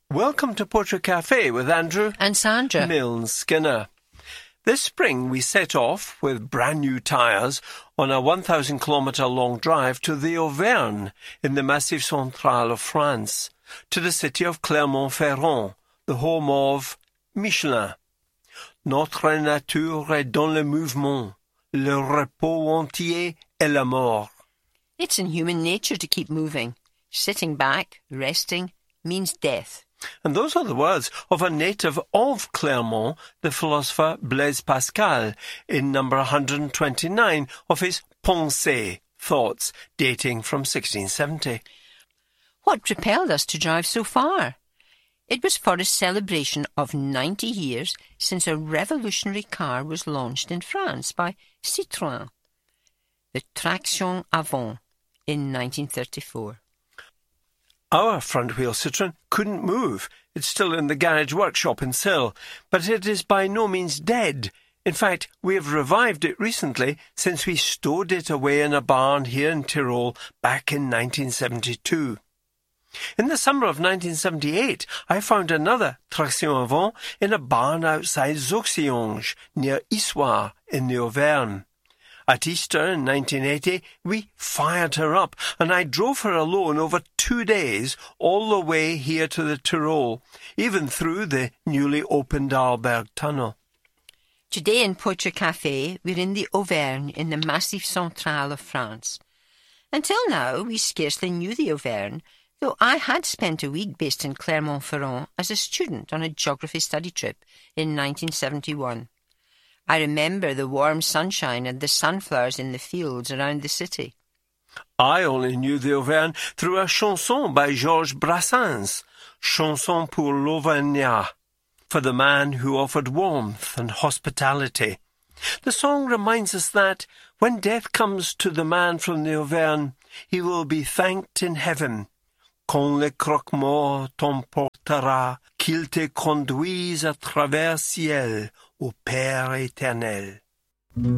Welcome to Portrait Cafe with Andrew and Sandra Milne Skinner. This spring we set off with brand new tyres on a 1,000-kilometre long drive to the Auvergne in the Massif Central of France, to the city of Clermont-Ferrand, the home of Michelin. Notre nature est dans le mouvement, le repos entier est la mort. It's in human nature to keep moving. Sitting back, resting, means death. And those are the words of a native of Clermont, the philosopher Blaise Pascal, in number 129 of his Pensées, Thoughts, dating from 1670. What propelled us to drive so far? It was for a celebration of 90 years since a revolutionary car was launched in France by Citroën, the Traction Avant, in 1934. Our front-wheel Citroën couldn't move. It's still in the garage workshop in Sill, but it is by no means dead. In fact, we have revived it recently since we stowed it away in a barn here in Tyrol back in 1972. In the summer of 1978, I found another Traction Avant in a barn outside Zauxionge, near Issoire, in the Auvergne. At Easter in 1980, we fired her up, and I drove her alone over 2 days all the way here to the Tyrol, even through the newly opened Arlberg Tunnel. Today in Portrait Cafe, we're in the Auvergne in the Massif Central of France. Until now, we scarcely knew the Auvergne, though I had spent a week based in Clermont-Ferrand as a student on a geography study trip in 1971. I remember the warm sunshine and the sunflowers in the fields around the city. I only knew the Auvergne through a chanson by Georges Brassens, Chanson pour l'Auvergnat, for the man who offered warmth and hospitality. The song reminds us that when death comes to the man from the Auvergne, he will be thanked in heaven. Quand le croque-mort t'emportera, qu'il te conduise à travers ciel, au Père éternel.